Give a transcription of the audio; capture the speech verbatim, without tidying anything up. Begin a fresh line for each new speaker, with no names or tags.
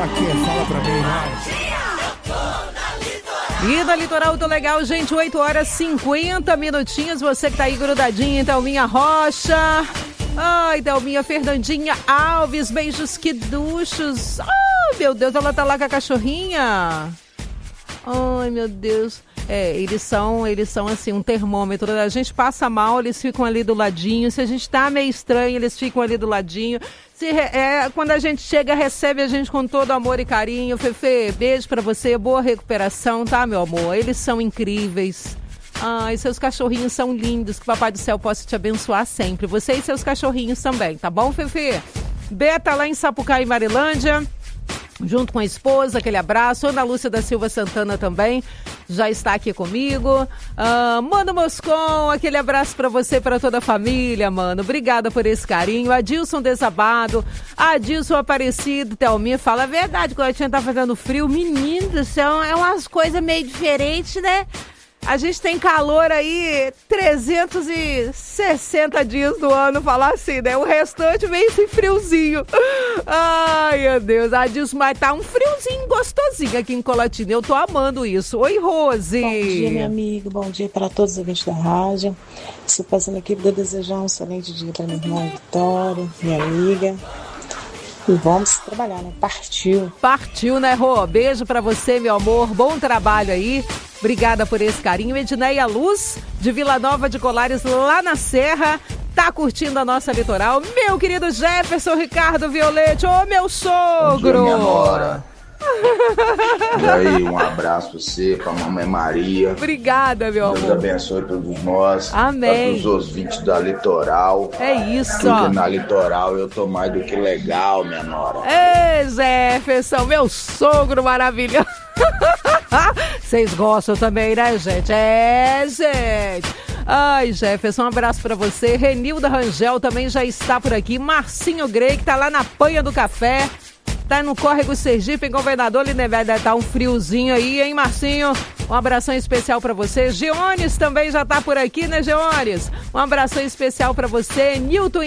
quê? Fala pra mim, vai.
E da Litoral, tô legal, gente, oito horas e cinquenta minutinhos, você que tá aí grudadinha, Thelminha Rocha, ai, Thelminha Fernandinha Alves, beijos que duchos, ai, meu Deus, ela tá lá com a cachorrinha, ai, meu Deus, é, eles são, eles são assim, um termômetro, a gente passa mal, eles ficam ali do ladinho, se a gente tá meio estranho, eles ficam ali do ladinho. Se, é, quando a gente chega, recebe a gente com todo amor e carinho. Fefe, beijo pra você, boa recuperação, tá, meu amor? Eles são incríveis. Ai, seus cachorrinhos são lindos, que o Papai do Céu possa te abençoar sempre. Você e seus cachorrinhos também, tá bom, Fefe? Beta lá em Sapucaí, Marilândia, junto com a esposa, aquele abraço. Ana Lúcia da Silva Santana também já está aqui comigo. Ah, Mano Moscon, aquele abraço para você e para toda a família, mano. Obrigada por esse carinho. Adilson Desabado, Adilson Aparecido, Thelminha, fala a verdade, quando a gente tá fazendo frio, menino do céu, é umas coisas meio diferentes, né? A gente tem calor aí trezentos e sessenta dias do ano, falar assim, né? O restante vem esse friozinho. Ai, meu Deus. Adilson, mas tá um friozinho gostosinho aqui em Colatina. Eu tô amando isso. Oi, Rose.
Bom dia, meu amigo. Bom dia para todos os ouvintes da rádio. Estou passando aqui para desejar um excelente dia para minha irmã Vitória, minha amiga. E vamos trabalhar, né? Partiu.
Partiu, né, Rô? Beijo pra você, meu amor. Bom trabalho aí. Obrigada por esse carinho. Edneia Luz, de Vila Nova de Colares, lá na Serra, tá curtindo a nossa litoral. Meu querido Jefferson Ricardo Violete, ô meu sogro!
Bom dia, minha nora. E aí, um abraço pra você, pra mamãe Maria.
Obrigada, meu
Deus
amor.
Deus abençoe todos nós.
Amém.
Para os ouvintes da Litoral.
É isso,
Porque
ó.
na Litoral eu tô mais do que legal, minha nora.
Ei, Jefferson, meu sogro maravilhoso. Vocês gostam também, né, gente? É, gente. Ai, Jefferson, um abraço pra você. Renilda Rangel também já está por aqui. Marcinho Grey, que tá lá na Panha do Café. Tá no Córrego Sergipe, em Governador Lindenberg. Tá um friozinho aí, hein, Marcinho? Um abração especial pra você. Geones também já tá por aqui, né, Geones? Um abração especial pra você. Nilton